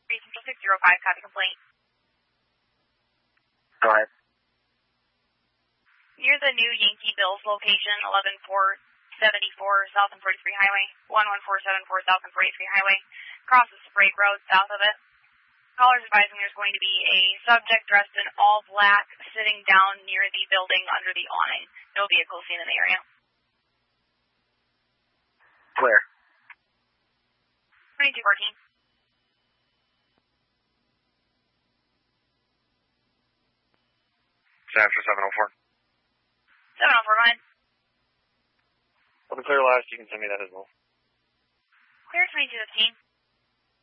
Central 605, copy complaint. Go ahead. Near the new Yankee Bills location, 11474 South and 43 Highway, 11474 South and 43 Highway, crosses Sprague Road south of it. Callers advising there's going to be a subject dressed in all black sitting down near the building under the awning. No vehicles seen in the area. Where? 2214. After 704. 704, go ahead. Open clear last, you can send me that as well. Clear 2215.